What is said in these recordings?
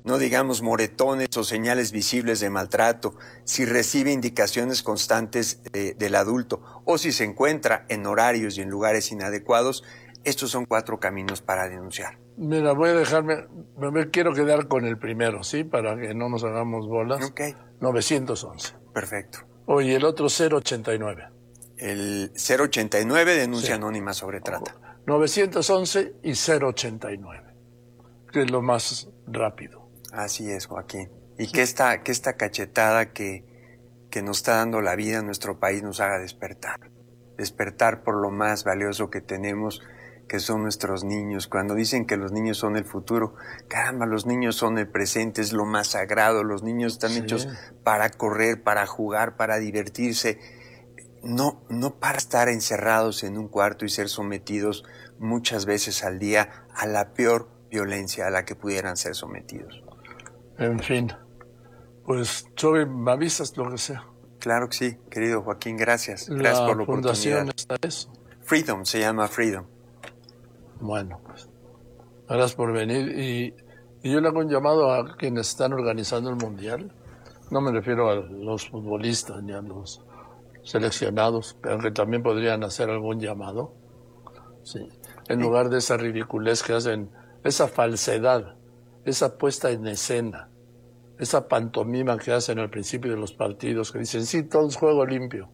no digamos moretones o señales visibles de maltrato, si recibe indicaciones constantes del adulto o si se encuentra en horarios y en lugares inadecuados, estos son 4 caminos para denunciar. Mira, me quiero quedar con el primero, ¿sí? Para que no nos hagamos bolas. Ok. 911. Perfecto. Oye, el otro 089. El 089, denuncia Sí. anónima sobre trata. 911 y 089, que es lo más rápido. Así es, Joaquín. Y que esta cachetada que nos está dando la vida en nuestro país nos haga despertar. Despertar por lo más valioso que tenemos, que son nuestros niños. Cuando dicen que los niños son el futuro, caramba, los niños son el presente, es lo más sagrado. Los niños están hechos para correr, para jugar, para divertirse. No para estar encerrados en un cuarto y ser sometidos muchas veces al día a la peor violencia a la que pudieran ser sometidos. En fin, pues Chovi, me avisas lo que sea. Claro que sí, querido Joaquín, gracias. Gracias por la fundación oportunidad. esta es. Freedom, se llama Freedom. Bueno, pues gracias por venir. Y yo le hago un llamado a quienes están organizando el Mundial. No me refiero a los futbolistas ni a los seleccionados, aunque también podrían hacer algún llamado. Sí. En lugar de esa ridiculez que hacen, esa falsedad, esa puesta en escena, esa pantomima que hacen al principio de los partidos, que dicen, sí, todo es juego limpio.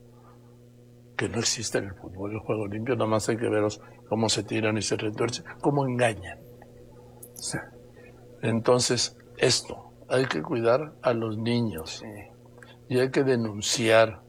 Que no existe en el fútbol el juego limpio, nada más hay que ver cómo se tiran y se retuercen, cómo engañan. Sí. Entonces, hay que cuidar a los niños y hay que denunciar.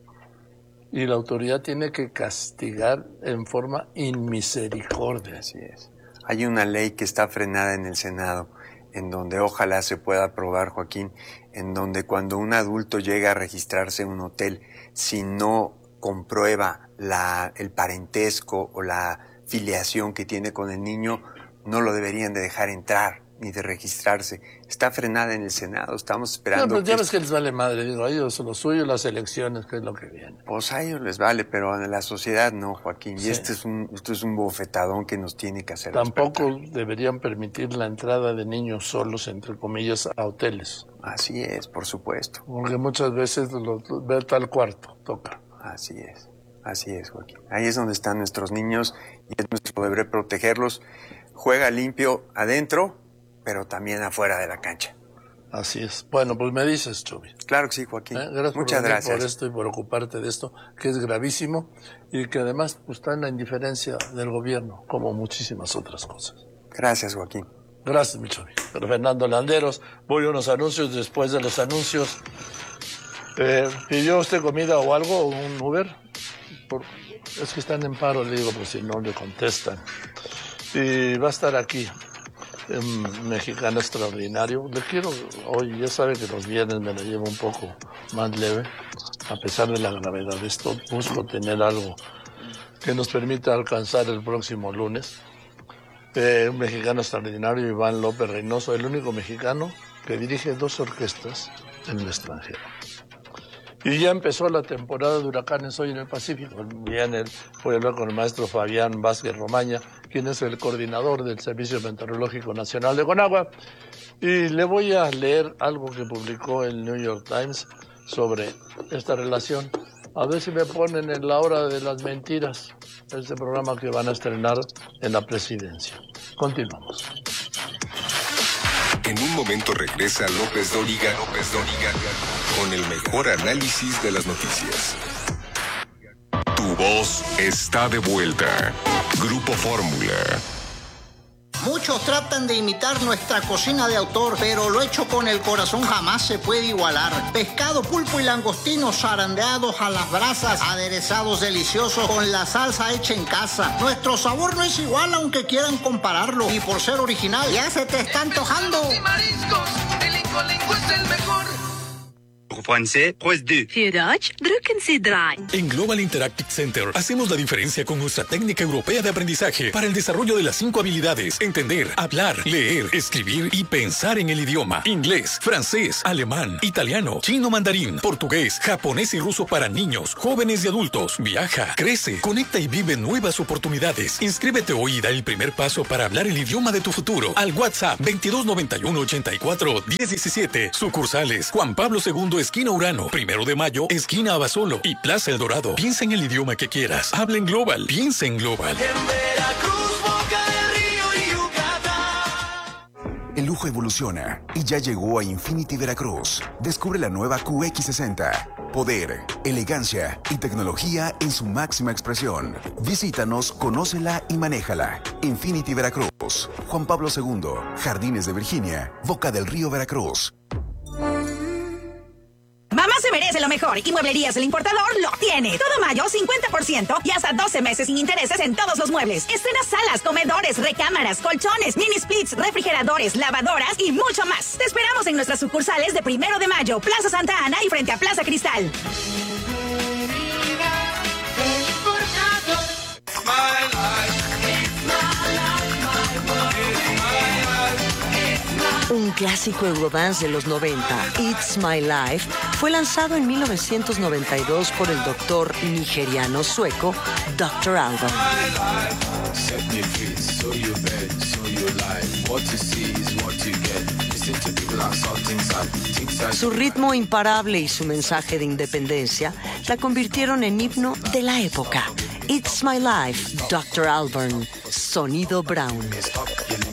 Y la autoridad tiene que castigar en forma inmisericordia. Así es. Hay una ley que está frenada en el Senado, en donde ojalá se pueda aprobar, Joaquín, en donde cuando un adulto llega a registrarse en un hotel, si no comprueba el parentesco o la filiación que tiene con el niño, no lo deberían de dejar entrar ni de registrarse. Está frenada en el Senado, estamos esperando. No, pues ya ves que les vale madre, digo, a ellos lo suyo, las elecciones, que es lo que viene. Pues a ellos les vale, pero a la sociedad no, Joaquín. Sí. Y esto es un bofetadón que nos tiene que hacer Tampoco despertar. deberían permitir la entrada de niños solos, entre comillas, a hoteles. Así es, por supuesto. Porque muchas veces ve tal cuarto, toca. Así es, Joaquín. Ahí es donde están nuestros niños y es nuestro deber protegerlos. Juega limpio adentro, pero también afuera de la cancha. Así es. Bueno, pues me dices, Chovi. Claro que sí, Joaquín. Muchas gracias por gracias esto y por ocuparte de esto, que es gravísimo y que además pues, está en la indiferencia del gobierno, como muchísimas otras cosas. Gracias, Joaquín. Gracias, mi Chovi. Pero Fernando Landeros, voy a unos anuncios. Después de los anuncios, ¿pidió usted comida o algo? ¿Un Uber? Es que están en paro, le digo, por si no le contestan. Y va a estar aquí, un mexicano extraordinario. Le quiero, hoy ya sabe que los viernes me la llevo un poco más leve, a pesar de la gravedad de esto. Busco tener algo que nos permita alcanzar el próximo lunes. Un mexicano extraordinario, Iván López Reynoso, el único mexicano que dirige 2 orquestas en el extranjero. Y ya empezó la temporada de huracanes hoy en el Pacífico. Voy a hablar con el maestro Fabián Vázquez Romaña, quien es el coordinador del Servicio Meteorológico Nacional de Conagua. Y le voy a leer algo que publicó el New York Times sobre esta relación. A ver si me ponen en la hora de las mentiras, este programa que van a estrenar en la presidencia. Continuamos. En un momento regresa López Dóriga con el mejor análisis de las noticias. Tu voz está de vuelta. Grupo Fórmula. Muchos tratan de imitar nuestra cocina de autor, pero lo hecho con el corazón jamás se puede igualar. Pescado, pulpo y langostinos zarandeados a las brasas, aderezados deliciosos con la salsa hecha en casa. Nuestro sabor no es igual aunque quieran compararlo, y por ser original ya se te está antojando. Y mariscos, el Incolinco es el mejor. français, presse 2. Für Deutsch, drücken Sie 3. En Global Interactive Center hacemos la diferencia con nuestra técnica europea de aprendizaje para el desarrollo de las 5 habilidades: entender, hablar, leer, escribir y pensar en el idioma. Inglés, francés, alemán, italiano, chino mandarín, portugués, japonés y ruso para niños, jóvenes y adultos. Viaja, crece, conecta y vive nuevas oportunidades. Inscríbete hoy y da el primer paso para hablar el idioma de tu futuro. Al WhatsApp 2291 84 1017. Sucursales: Juan Pablo II, esquina Urano, 1 de Mayo, esquina Abasolo y Plaza El Dorado. Piensa en el idioma que quieras. Habla en Global. Piensa en Global. El lujo evoluciona y ya llegó a Infinity Veracruz. Descubre la nueva QX60. Poder, elegancia y tecnología en su máxima expresión. Visítanos, conócela y manéjala. Infinity Veracruz. Juan Pablo II, Jardines de Virginia, Boca del Río, Veracruz. Mamá se merece lo mejor y Mueblerías El Importador lo tiene. Todo mayo, 50% y hasta 12 meses sin intereses en todos los muebles. Estrena salas, comedores, recámaras, colchones, mini splits, refrigeradores, lavadoras y mucho más. Te esperamos en nuestras sucursales de 1 de Mayo, Plaza Santa Ana y frente a Plaza Cristal. Un clásico Eurodance de los 90, It's My Life, fue lanzado en 1992 por el doctor nigeriano sueco Dr. Alban. Su ritmo imparable y su mensaje de independencia la convirtieron en himno de la época. It's My Life, Dr. Alban, Sonido Brown.